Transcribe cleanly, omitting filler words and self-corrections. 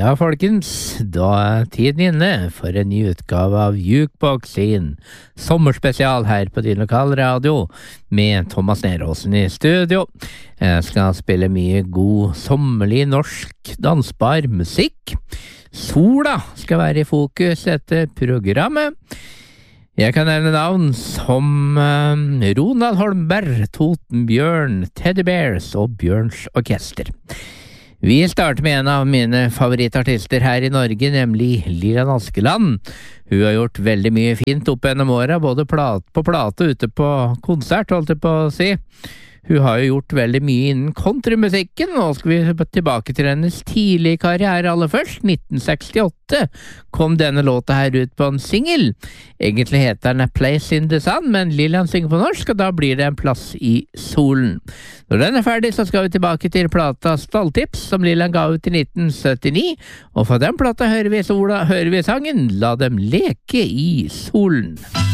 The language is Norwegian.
Ja, folkens, da er tiden inne for en ny utgave av Jukebox sin sommerspesial her på din lokalradio med Thomas Neråsen i studio. Jeg skal spille mye god sommerlig norsk dansbar musikk. Sola skal være i fokus etter programmet. Jeg kan nevne navn som Ronald Holmberg, Totenbjørn, Teddy Bears og Bjørns Orkester. Vi starter med en av mine favorittartister her i Norge, nemlig Lillian Askeland. Hun har gjort veldig mye fint opp gjennom året, både på plate og ute på konsert, holdt jeg på å si. Hun har jo gjort veldig mye innen countrymusikken. Nå skal vi tilbake til hennes tidlige karriere aller først. 1968 kom denne låta her ut på en single. Egentlig heter den A Place in the Sun, men Lillian synger på norsk, og da blir det en plass i solen. Når den er ferdig, så skal vi tilbake til plata Stalltips, som Lillian ga ut i 1979. Og fra den plata hører vi sangen La dem leke i solen.